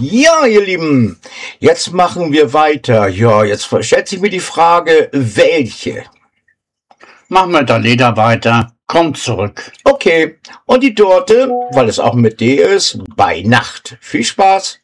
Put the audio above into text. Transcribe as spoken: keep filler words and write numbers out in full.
Ja, ihr Lieben, jetzt machen wir weiter. Ja, jetzt stellt sich mir die Frage, welche? Machen wir da Leder weiter. Kommt zurück. Okay, und die Torte, weil es auch mit D ist, bei Nacht. Viel Spaß!